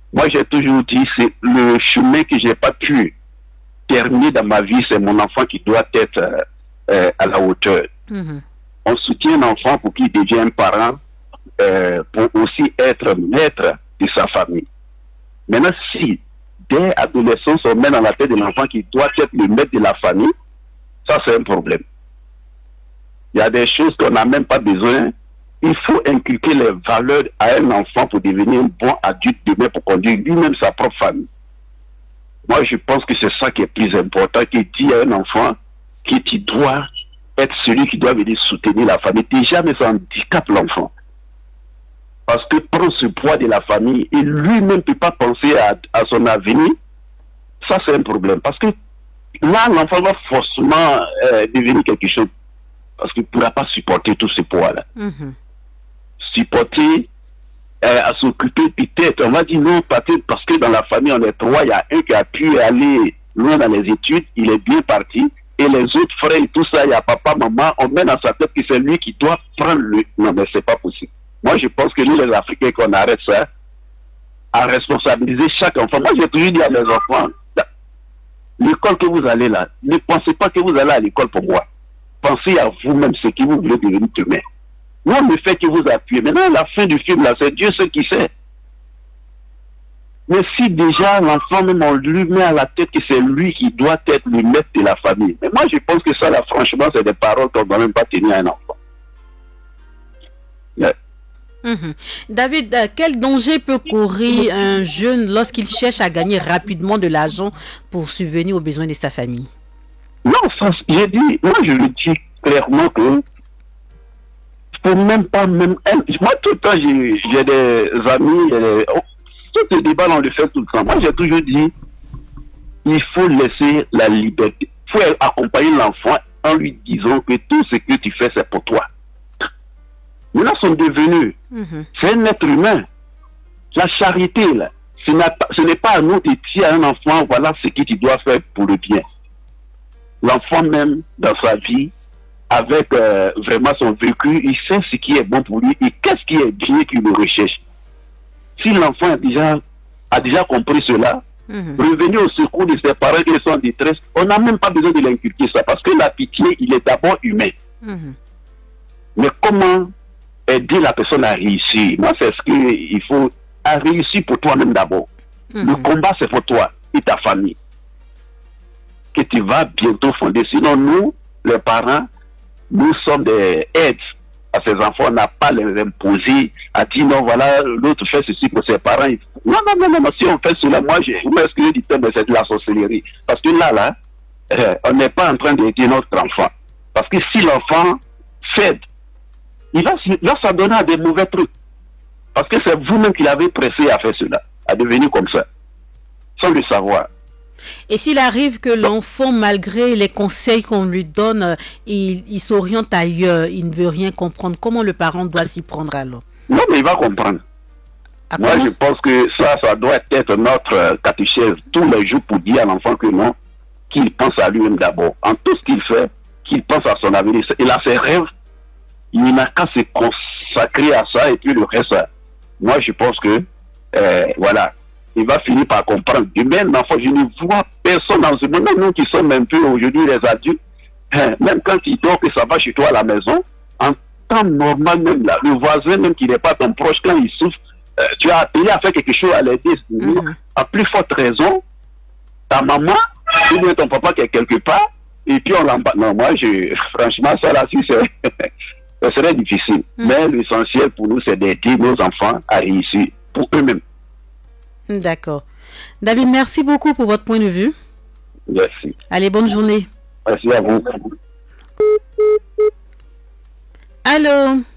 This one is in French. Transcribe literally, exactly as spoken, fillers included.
Moi, j'ai toujours dit, c'est le chemin que j'ai pas pu terminer dans ma vie, c'est mon enfant qui doit être euh, euh, à la hauteur. Mhm. On soutient l'enfant pour qu'il devienne parent, euh, pour aussi être maître de sa famille. Maintenant, si dès adolescence, on met dans la tête de l'enfant qui doit être le maître de la famille, ça c'est un problème. Il y a des choses qu'on n'a même pas besoin. Il faut inculquer les valeurs à un enfant pour devenir un bon adulte demain pour conduire lui-même sa propre famille. Moi, je pense que c'est ça qui est plus important, que dit à un enfant que tu dois être celui qui doit venir soutenir la famille. Déjà, mais ça handicape l'enfant. Parce que prendre ce poids de la famille et lui-même ne peut pas penser à, à son avenir, ça c'est un problème. Parce que là, l'enfant va forcément euh, devenir quelque chose. Parce qu'il ne pourra pas supporter tout ce poids-là. Mhm. Supporter, euh, à s'occuper peut-être, on va dire non, peut-être parce que dans la famille on est trois, il y a un qui a pu aller loin dans les études, il est bien parti, et les autres frères et tout ça, il y a papa, maman, on met dans sa tête que c'est lui qui doit prendre le... Non, mais c'est pas possible. Moi, je pense que nous, les Africains, qu'on arrête ça, à responsabiliser chaque enfant. Moi, j'ai toujours dit à mes enfants, l'école que vous allez là, ne pensez pas que vous allez à l'école pour moi. Pensez à vous-même ce que vous voulez devenir demain. Moi, le fait que vous appuyez. Maintenant, la fin du film, là, c'est Dieu seul qui sait. Mais si déjà l'enfant, même on lui met à la tête que c'est lui qui doit être le maître de la famille. Mais moi, je pense que ça, là, franchement, c'est des paroles qu'on ne doit même pas tenir à un enfant. Yeah. Mhm. David, euh, quel danger peut courir un jeune lorsqu'il cherche à gagner rapidement de l'argent pour subvenir aux besoins de sa famille? Non, ça, j'ai dit, moi, je le dis clairement que faut même pas, même, moi, tout le temps, j'ai, j'ai des amis, j'ai des, oh, tout ce débat, on le fait tout le temps. Moi, j'ai toujours dit, il faut laisser la liberté. Il faut accompagner l'enfant en lui disant que tout ce que tu fais, c'est pour toi. Maintenant, sont devenus, mm-hmm. c'est un être humain. La charité, là, ce n'est pas, ce n'est pas à nous de dire à un enfant, voilà ce que tu dois faire pour le bien. L'enfant même, dans sa vie, avec euh, vraiment son vécu, il sait ce qui est bon pour lui et qu'est-ce qui est bien qu'il le recherche. Si l'enfant a déjà, a déjà compris cela, mm-hmm. revenir au secours de ses parents qui sont en détresse, on n'a même pas besoin de l'inculquer ça, parce que la pitié, il est d'abord humain. Mm-hmm. Mais comment aider la personne à réussir? Moi, c'est ce qu'il faut, à réussir pour toi-même d'abord. Mm-hmm. Le combat, c'est pour toi et ta famille, que tu vas bientôt fonder. Sinon, nous, les parents, nous sommes des aides à ces enfants. On n'a pas les imposer à dire non, voilà, l'autre fait ceci pour ses parents. Non, non, non, non, non. Si on fait cela, moi, je vous m'excusez du terme, mais c'est de la sorcellerie. Parce que là, là, euh, on n'est pas en train d'aider notre enfant. Parce que si l'enfant cède, il va, il va s'adonner à des mauvais trucs. Parce que c'est vous-même qui l'avez pressé à faire cela, à devenir comme ça, sans le savoir. Et s'il arrive que l'enfant, malgré les conseils qu'on lui donne, il, il s'oriente ailleurs, il ne veut rien comprendre, comment le parent doit s'y prendre alors? Non, mais il va comprendre. À Moi, comment? Je pense que ça, ça doit être notre catéchèse tous les jours pour dire à l'enfant que non, qu'il pense à lui-même d'abord. En tout ce qu'il fait, qu'il pense à son avenir. Il a ses rêves, il n'a qu'à se consacrer à ça et puis le reste, moi, je pense que, euh, voilà, il va finir par comprendre. Demain, l'enfant, je ne vois personne dans ce monde, même nous qui sommes un peu aujourd'hui les adultes, hein, même quand il dort que ça va chez toi à la maison, en temps normal, même là, le voisin, même qui n'est pas ton proche, quand il souffre, euh, tu as appelé à faire quelque chose à l'aider. Mm-hmm. À plus forte raison, ta maman, ou bien ton papa qui est quelque part, et puis on l'embarque. Non, moi, je, franchement, ça là, si c'est, ça serait difficile. Mm-hmm. Mais l'essentiel pour nous, c'est d'aider nos enfants à réussir pour eux-mêmes. D'accord. David, merci beaucoup pour votre point de vue. Merci. Allez, bonne journée. Merci à vous. Allô?